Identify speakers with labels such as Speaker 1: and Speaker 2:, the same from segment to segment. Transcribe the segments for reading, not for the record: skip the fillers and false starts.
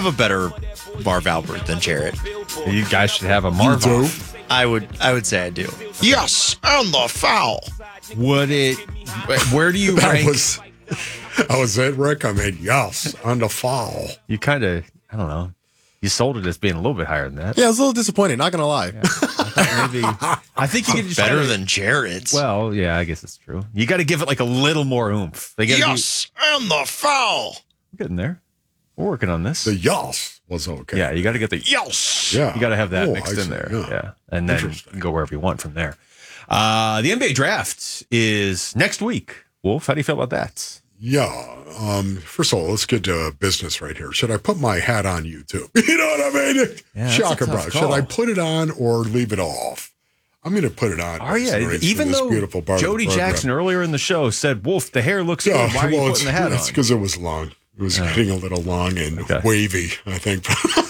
Speaker 1: a better Marv Albert than Jarrett.
Speaker 2: You guys should have a Marv off.
Speaker 1: I would say I do.
Speaker 3: Yes, and the foul.
Speaker 2: Would it? Where do you rank?
Speaker 3: I was it, Rick. I mean, yes, and the foul.
Speaker 2: You kind of, I don't know. You sold it as being a little bit higher than that.
Speaker 4: Yeah, I was a little disappointed, not going to lie.
Speaker 2: Yeah. I think you could just
Speaker 1: better than Jarrett's.
Speaker 2: Well, yeah, I guess it's true. You got to give it like a little more oomph. They
Speaker 3: Yes, and the foul.
Speaker 2: We're getting there. We're working on this.
Speaker 3: The yes was okay.
Speaker 2: Yeah, you got to get the yes.
Speaker 3: Yeah.
Speaker 2: You got to have that
Speaker 3: Oh,
Speaker 2: mixed
Speaker 3: I
Speaker 2: in
Speaker 3: see.
Speaker 2: there.
Speaker 3: Yeah.
Speaker 2: Yeah. And then you can go wherever you want from there. The NBA draft is next week. Wolf, how do you feel about that?
Speaker 3: Yeah. First of all, let's get to business right here. Should I put my hat on YouTube? You know what I mean?
Speaker 2: Yeah,
Speaker 3: Shocker,
Speaker 2: that's a
Speaker 3: bro.
Speaker 2: tough
Speaker 3: Should
Speaker 2: call.
Speaker 3: I put it on or leave it off? I'm going to put it on.
Speaker 2: Are you?
Speaker 3: It's
Speaker 2: Even
Speaker 3: this
Speaker 2: though
Speaker 3: beautiful part of
Speaker 2: Jody
Speaker 3: the program.
Speaker 2: Jackson earlier in the show said, Wolf, the hair looks good. Why are you putting the hat
Speaker 3: It's
Speaker 2: on?
Speaker 3: because it was long. It was getting a little long and wavy, I think.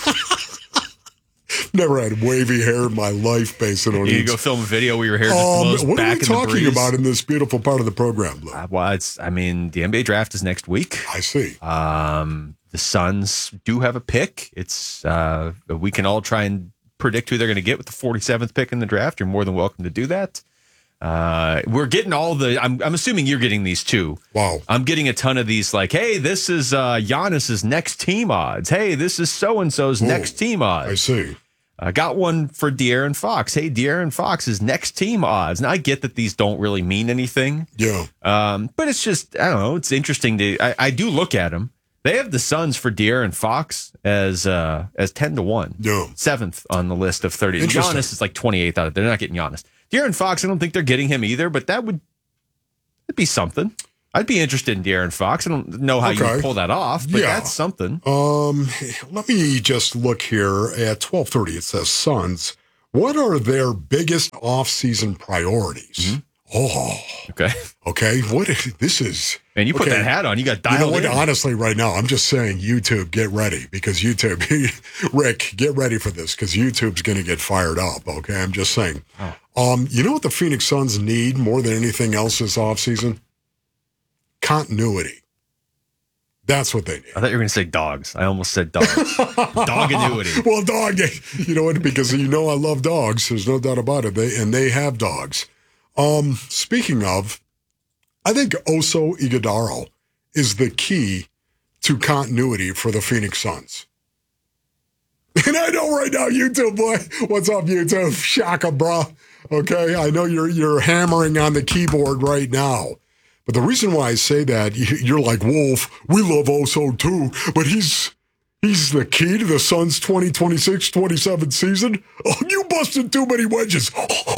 Speaker 3: Never had wavy hair in my life, basically.
Speaker 2: You go film a video where your hair just blows
Speaker 3: what
Speaker 2: back
Speaker 3: are we
Speaker 2: in the
Speaker 3: talking
Speaker 2: breeze.
Speaker 3: about in this beautiful part of the program, Blue?
Speaker 2: Well, the NBA draft is next week.
Speaker 3: I see.
Speaker 2: The Suns do have a pick. It's we can all try and predict who they're going to get with the 47th pick in the draft. You're more than welcome to do that. We're getting all the. I'm assuming you're getting these too.
Speaker 3: Wow.
Speaker 2: I'm getting a ton of these. Like, hey, this is Giannis's next team odds. Hey, this is so and so's next team odds.
Speaker 3: I see.
Speaker 2: I got one for De'Aaron Fox. Hey, De'Aaron Fox's next team odds. Now, I get that these don't really mean anything.
Speaker 3: Yeah.
Speaker 2: But it's just, I don't know. It's interesting to. I do look at them. They have the Suns for De'Aaron Fox as 10-1.
Speaker 3: Yeah.
Speaker 2: 7th on the list of 30.
Speaker 3: Interesting.
Speaker 2: Giannis is like 28th out of. They're not getting Giannis. De'Aaron Fox, I don't think they're getting him either. But that'd be something. I'd be interested in De'Aaron Fox. I don't know how you would pull that off, but that's something.
Speaker 3: Let me just look here at 12:30. It says Suns. What are their biggest off-season priorities? Oh, okay. This is?
Speaker 2: And you put that hat on, you got dialed
Speaker 3: You know what?
Speaker 2: in.
Speaker 3: Honestly, right now, I'm just saying, YouTube, get ready because YouTube, Rick, get ready for this because YouTube's going to get fired up. Okay, I'm just saying. You know what the Phoenix Suns need more than anything else this offseason? Continuity. That's what they need.
Speaker 2: I thought you were going to say dogs. I almost said dogs. Dog annuity.
Speaker 3: Well, dog, you know what? Because you know I love dogs. There's no doubt about it. They have dogs. Speaking of, I think Oso Iguodaro is the key to continuity for the Phoenix Suns. And I know right now, YouTube boy, what's up, YouTube? Shaka, bro. Okay, I know you're hammering on the keyboard right now. But the reason why I say that, you're like, Wolf, we love Oso too, but he's the key to the Suns' 2026-27 season. Oh, you busted too many wedges.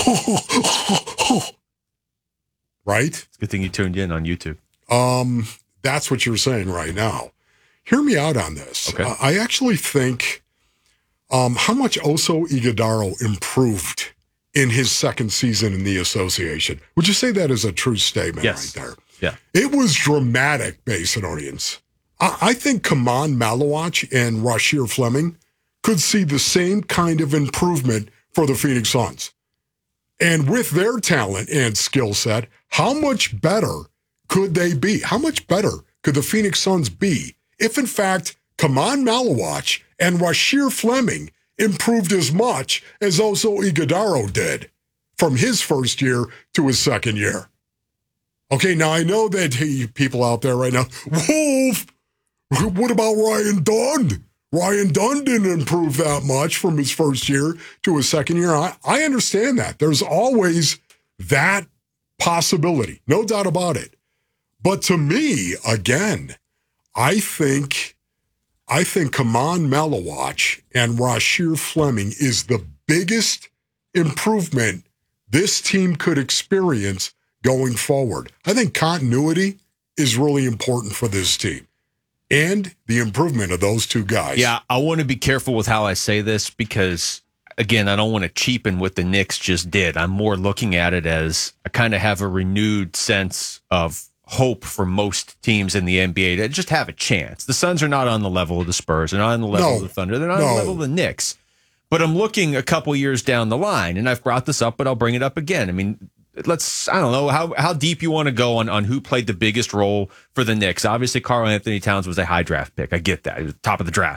Speaker 3: Right?
Speaker 2: It's a good thing you tuned in on YouTube.
Speaker 3: That's what you're saying right now. Hear me out on this.
Speaker 2: Okay.
Speaker 3: I actually think how much Oso Iguodaro improved in his second season in the association. Would you say that is a true statement right there?
Speaker 2: Yeah.
Speaker 3: It was dramatic, Basin audience. I think Kaman Malawach and Rasheer Fleming could see the same kind of improvement for the Phoenix Suns. And with their talent and skill set, how much better could they be? How much better could the Phoenix Suns be if, in fact, Kaman Malawach and Rasheer Fleming improved as much as Oso Iguodaro did from his first year to his second year? Okay, now I know that people out there right now, Wolf, what about Ryan Dunn? Ryan Dunn didn't improve that much from his first year to his second year. I understand that. There's always that possibility, no doubt about it. But to me, again, I think Kaman Malawach and Rasheer Fleming is the biggest improvement this team could experience going forward. I think continuity is really important for this team and the improvement of those two guys.
Speaker 2: Yeah, I want to be careful with how I say this because, again, I don't want to cheapen what the Knicks just did. I'm more looking at it as I kind of have a renewed sense of hope for most teams in the NBA to just have a chance. The Suns are not on the level of the Spurs. They're not on the level of the Thunder. They're not on the level of the Knicks. But I'm looking a couple years down the line, and I've brought this up, but I'll bring it up again. I mean, I don't know how deep you want to go on who played the biggest role for the Knicks. Obviously, Karl Anthony Towns was a high draft pick. I get that. He was top of the draft.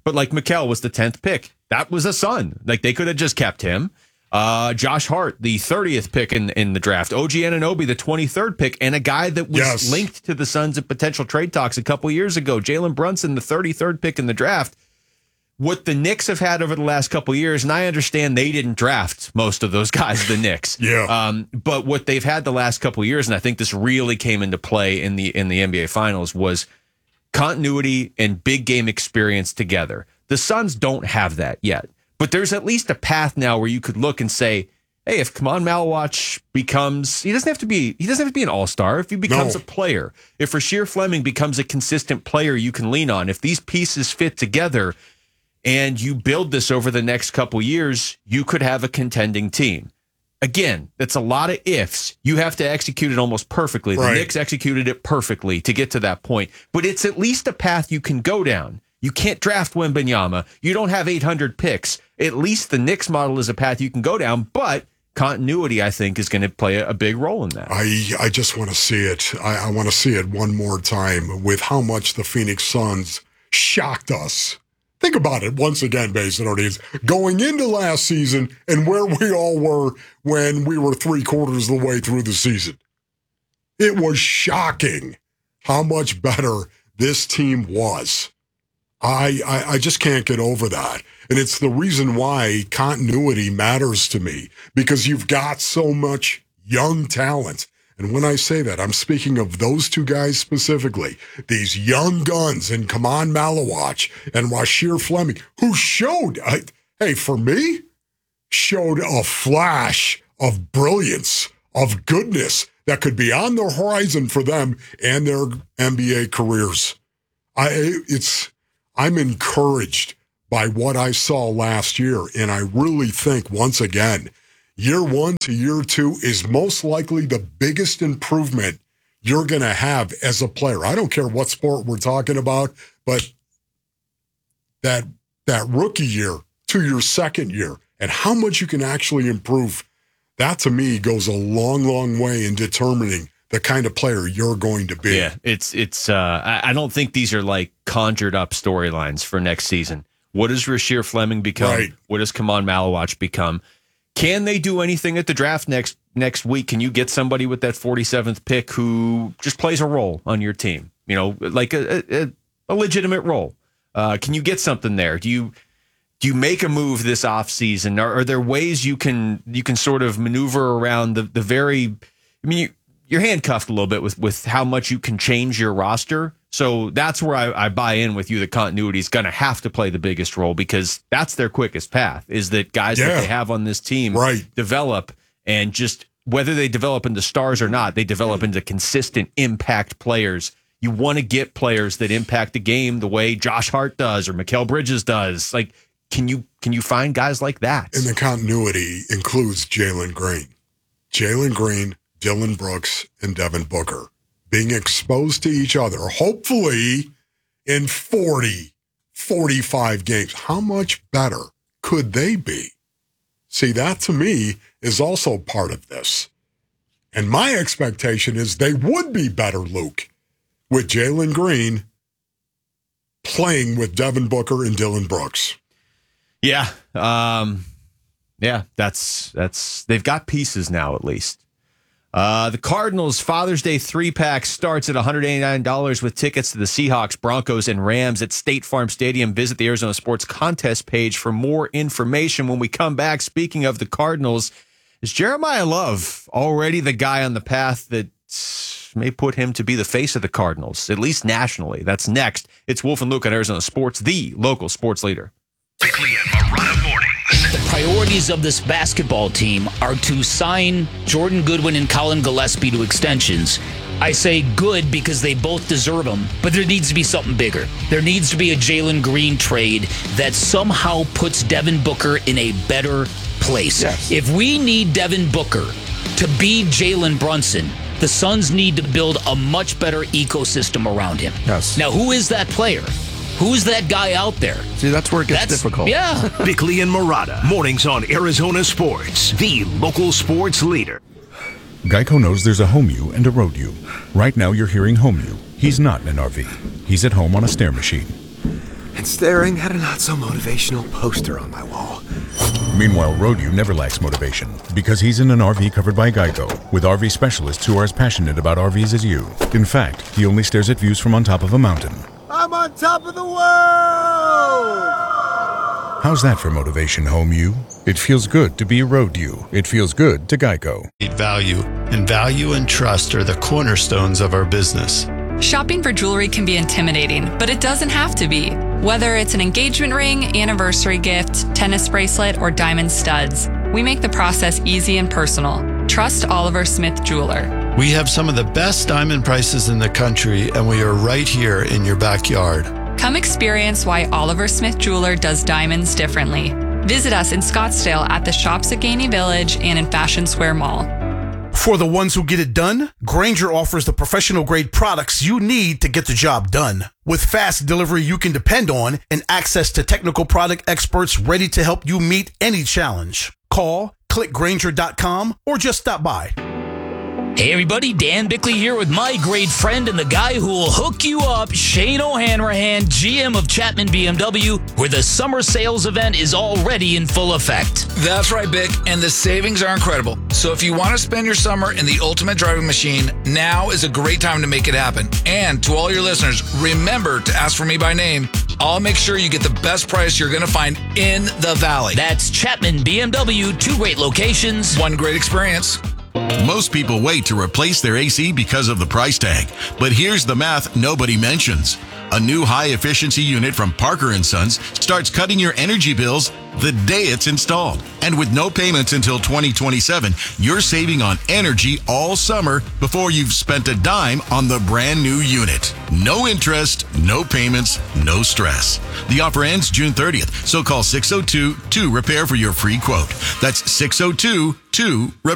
Speaker 2: But like Mikal was the 10th pick. That was a Sun. Like they could have just kept him. Josh Hart, the 30th pick in the draft. OG Anunoby, the 23rd pick, and a guy that was linked to the Suns at potential trade talks a couple years ago. Jalen Brunson, the 33rd pick in the draft. What the Knicks have had over the last couple of years, and I understand they didn't draft most of those guys, the Knicks. But what they've had the last couple of years, and I think this really came into play in the NBA Finals, was continuity and big game experience together. The Suns don't have that yet, but there's at least a path now where you could look and say, hey, if Kaman Malawach becomes, he doesn't have to be an all-star. If he becomes a player, if Rasheer Fleming becomes a consistent player you can lean on, if these pieces fit together, and you build this over the next couple years, you could have a contending team. Again, that's a lot of ifs. You have to execute it almost perfectly. The Knicks executed it perfectly to get to that point. But it's at least a path you can go down. You can't draft Wembanyama. You don't have 800 picks. At least the Knicks model is a path you can go down. But continuity, I think, is going to play a big role in that.
Speaker 3: I just want to see it. I want to see it one more time with how much the Phoenix Suns shocked us. Think about it once again, Basin audience, going into last season and where we all were when we were 3/4 of the way through the season. It was shocking how much better this team was. I just can't get over that. And it's the reason why continuity matters to me, because you've got so much young talent. And when I say that, I'm speaking of those two guys specifically, these young guns in Kaman Malawach and Rasheer Fleming, who showed, hey, for me, showed a flash of brilliance, of goodness that could be on the horizon for them and their NBA careers. I'm encouraged by what I saw last year, and I really think, once again, year 1 to year 2 is most likely the biggest improvement you're going to have as a player. I don't care what sport we're talking about, but that rookie year to your second year and how much you can actually improve, that to me goes a long, long way in determining the kind of player you're going to be.
Speaker 2: Yeah, it's. I don't think these are like conjured up storylines for next season. What does Rasheer Fleming become?
Speaker 3: Right.
Speaker 2: What does Kaman Malawach become? Can they do anything at the draft next week? Can you get somebody with that 47th pick who just plays a role on your team? You know, like a legitimate role. Can you get something there? Do you make a move this offseason? Are there ways you can sort of maneuver around the very? I mean, you're handcuffed a little bit with how much you can change your roster. So that's where I buy in with you that continuity is going to have to play the biggest role, because that's their quickest path, is that guys that they have on this team develop, and just whether they develop into stars or not, they develop into consistent impact players. You want to get players that impact the game the way Josh Hart does or Mikal Bridges does. Like, can you find guys like that?
Speaker 3: And the continuity includes Jalen Green, Dillon Brooks, and Devin Booker being exposed to each other, hopefully in 40, 45 games. How much better could they be? See, that to me is also part of this. And my expectation is they would be better, Luke, with Jalen Green playing with Devin Booker and Dillon Brooks.
Speaker 2: Yeah. That's they've got pieces now, at least. The Cardinals Father's Day 3-pack starts at $189 with tickets to the Seahawks, Broncos, and Rams at State Farm Stadium. Visit the Arizona Sports contest page for more information. When we come back, speaking of the Cardinals, is Jeremiah Love already the guy on the path that may put him to be the face of the Cardinals, at least nationally? That's next. It's Wolf and Luke on Arizona Sports, the local sports leader.
Speaker 4: Bickley and Marotta mornings.
Speaker 5: The priorities of this basketball team are to sign Jordan Goodwin and Colin Gillespie to extensions. I say good because they both deserve them, but there needs to be something bigger. There needs to be a Jalen Green trade that somehow puts Devin Booker in a better place. Yes. If we need Devin Booker to be Jalen Brunson, the Suns need to build a much better ecosystem around him.
Speaker 6: Yes.
Speaker 5: Now, who is that player? Who's that guy out there?
Speaker 6: See, that's where it gets difficult.
Speaker 5: Yeah.
Speaker 4: Bickley and Marotta, mornings on Arizona Sports, the local sports leader.
Speaker 7: Geico knows there's a home you and a road you. Right now you're hearing home you. He's not in an RV. He's at home on a stair machine.
Speaker 6: staring at a not-so-motivational poster on my wall.
Speaker 7: Meanwhile, Rodew never lacks motivation because he's in an RV covered by Geico with RV specialists who are as passionate about RVs as you. In fact, he only stares at views from on top of a mountain.
Speaker 6: I'm on top of the world!
Speaker 7: How's that for motivation, home you? It feels good to be Rodew. It feels good to Geico.
Speaker 8: Value and trust are the cornerstones of our business.
Speaker 9: Shopping for jewelry can be intimidating, but it doesn't have to be. Whether it's an engagement ring, anniversary gift, tennis bracelet, or diamond studs, we make the process easy and personal. Trust Oliver Smith Jeweler.
Speaker 8: We have some of the best diamond prices in the country, and we are right here in your backyard.
Speaker 9: Come experience why Oliver Smith Jeweler does diamonds differently. Visit us in Scottsdale at the Shops at Gainey Village and in Fashion Square Mall.
Speaker 10: For the ones who get it done, Grainger offers the professional-grade products you need to get the job done. With fast delivery you can depend on and access to technical product experts ready to help you meet any challenge. Call, click Grainger.com, or just stop by.
Speaker 5: Hey everybody, Dan Bickley here with my great friend and the guy who will hook you up, Shane O'Hanrahan, GM of Chapman BMW, where the summer sales event is already in full effect.
Speaker 11: That's right, Bick, and the savings are incredible. So if you want to spend your summer in the ultimate driving machine, now is a great time to make it happen. And to all your listeners, remember to ask for me by name. I'll make sure you get the best price you're going to find in the Valley.
Speaker 5: That's Chapman BMW, 2 great locations,
Speaker 11: 1 great experience.
Speaker 12: Most people wait to replace their AC because of the price tag. But here's the math nobody mentions. A new high-efficiency unit from Parker & Sons starts cutting your energy bills the day it's installed. And with no payments until 2027, you're saving on energy all summer before you've spent a dime on the brand new unit. No interest, no payments, no stress. The offer ends June 30th, so call 602-2-REPAIR for your free quote. That's 602-2-REPAIR.